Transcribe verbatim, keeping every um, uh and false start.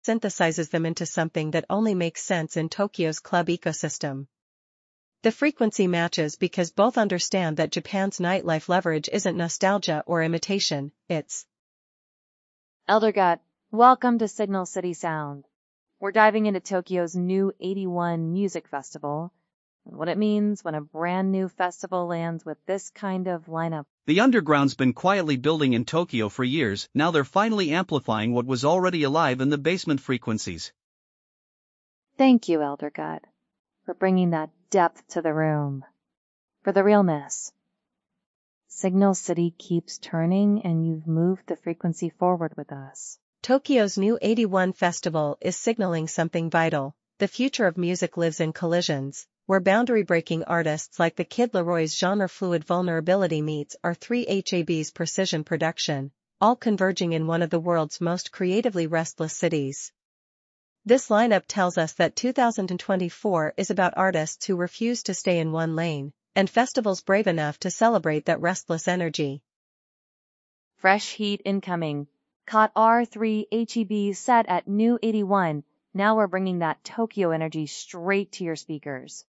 synthesizes them into something that only makes sense in Tokyo's club ecosystem. The frequency matches because both understand that Japan's nightlife leverage isn't nostalgia or imitation, it's Eldergut, welcome to Signal City Sound. We're diving into Tokyo's new eighty-one Music Festival, and what it means when a brand new festival lands with this kind of lineup. The underground's been quietly building in Tokyo for years, now they're finally amplifying what was already alive in the basement frequencies. Thank you, Eldergut, for bringing that depth to the room. For the realness. Signal City keeps turning and you've moved the frequency forward with us. Tokyo's new eighty-one festival is signaling something vital. The future of music lives in collisions, where boundary-breaking artists like the Kid Leroy's genre-fluid vulnerability meets our three H A B's precision production, all converging in one of the world's most creatively restless cities. This lineup tells us that two thousand twenty-four is about artists who refuse to stay in one lane, and festivals brave enough to celebrate that restless energy. Fresh heat incoming. Caught our three H E B set at New eighty-one. Now we're bringing that Tokyo energy straight to your speakers.